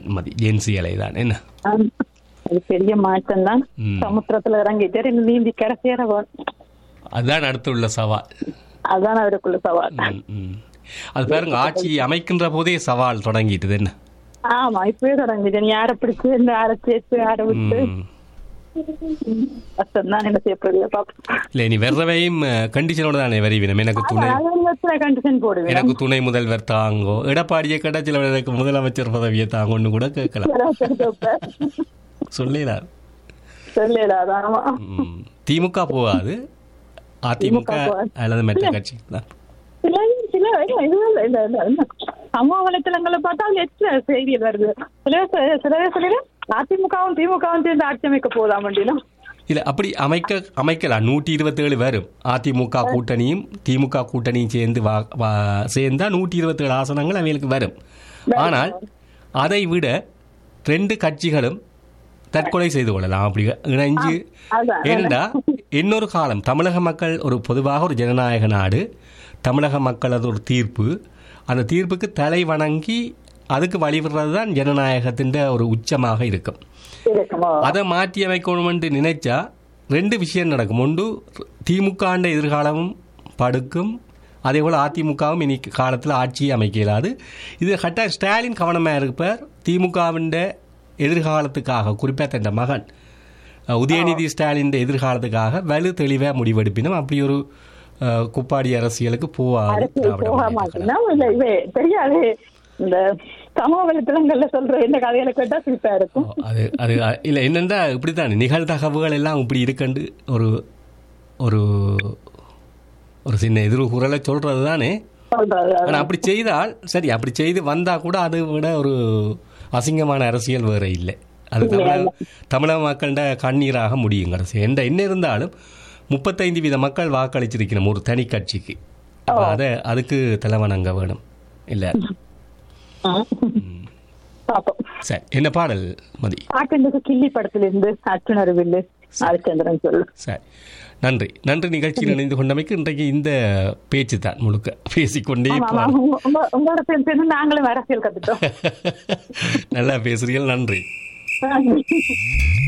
மதி, gen Z அலை தான் என்ன. அது பெரிய மாற்றம் தான். சமுத்திரத்துல இறங்கிட்டு நீந்தி கடைசியற அதுதான் அடுத்துள்ள சவால். அதுதான் அவருக்குள்ள சவால். அது பாருங்க, ஆட்சி அமைக்கின்ற போதே சவால் தொடங்கிட்டது என்ன. ஆமா, இப்பவே தொடங்கிட்டேன். யாரை பிடிச்சு யாரை சேர்த்து யாரை விட்டு கஷ்டம்தான் என்ன செய்யப்படுது பாப்போம். இல்ல, நீ வெறவையும் கண்டிஷனோட தானே வரைவினம். எனக்கு துணை முதல்வர் தாங்கோ, எடப்பாடியை கேட்டா சில எனக்கு முதலமைச்சர் பதவியை தாங்கன்னு கூட கேட்கலாம். சொல்லலாம். திமுக போகாது, அதிமுக அல்லது மற்ற கட்சி தான். சமூக வலைத்தளங்களை பார்த்தா எத்தனை செய்திகள் வருது. சில அதிமுகவும் திமுகவும் சேர்ந்து ஆட்சி அமைக்க போதா மண்டியிலும் இல்ல, அப்படி அமைக்கலாம். 127 வரும். அதிமுக கூட்டணியும் திமுக கூட்டணியும் சேர்ந்து சேர்ந்தா 127 ஆசனங்கள் அவைகளுக்கு வரும். ஆனால் அதை விட 2 கட்சிகளும் தற்கொலை செய்து கொள்ளலாம் அப்படி இணைஞ்சு. ஏனென்றா இன்னொரு காலம் தமிழக மக்கள் பொதுவாக ஒரு ஜனநாயக நாடு. தமிழக மக்கள் அது ஒரு தீர்ப்பு. அந்த தீர்ப்புக்கு தலை வணங்கி அதுக்கு வழிவிடுறது தான் ஜனநாயகத்தின் ஒரு உச்சமாக இருக்கும். அதை மாற்றி அமைக்கணும் என்று நினைச்சா 2 விஷயம் நடக்கும். ஒன்று, திமுக எதிர்காலமும் படுக்கும். அதே போல் அதிமுகவும் இனி காலத்தில் ஆட்சியை அமைக்க இயலாது. இது கட்ட ஸ்டாலின் கவனமாக இருப்பார். திமுகவின் எதிர்காலத்துக்காக, குறிப்பாக தன் மகன் உதயநிதி ஸ்டாலின் எதிர்காலத்துக்காக வலு தெளிவாக முடிவெடுப்பினும் அப்படி ஒரு குப்பாடி அரசியலுக்கு போகாது. தெரியாது. இந்த சமூக வலைத்தளங்கள்ல சொல்ற இந்த கதையில கேட்டா சிரிப்பா இருக்கும். அது இல்ல, என்னென்றா இப்படித்தான் நிகழ்தகவுகள் எல்லாம் இப்படி இருக்குண்டு ஒரு ஒரு ஒரு சின்ன எதிர்குரலை சொல்றது தானே. ஆனா அப்படி செய்தால் சரி, அப்படி செய்து வந்தா கூட அதை விட ஒரு அசிங்கமான அரசியல் வேற இல்லை. அது தமிழக மக்கள்கிட்ட கண்ணீராக முடியும் கடைசி. என்ன இருந்தாலும் 35% மக்கள் வாக்களிச்சிருக்கணும் ஒரு தனி கட்சிக்கு. அதுக்கு தலைவணங்க வேணும் இல்ல. சரி, என்ன பாடல் மதி? கிள்ளி படத்திலிருந்து அர்ச்சுனர்வில்லு ஹரிச்சந்திரன் சொல்லு. சரி, நன்றி. நிகழ்ச்சியில் இணைந்து கொண்டமைக்கு இன்றைக்கு இந்த பேச்சு தான் முழுக்க பேசிக்கொண்டே உங்களோட சேர்ந்து நாங்களும் அரசியல் கத்துட்டோம். நல்லா பேசுறீர்கள், நன்றி.